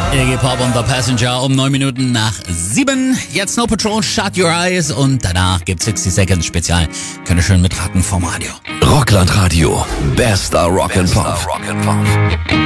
Iggy Pop und The Passenger um 9 Minuten nach 7. Jetzt Snow Patrol, Shut Your Eyes und danach gibt's 60 Seconds Spezial. Könnt ihr schön mitraten vom Radio. Rockland Radio. Bester Rock and Pop.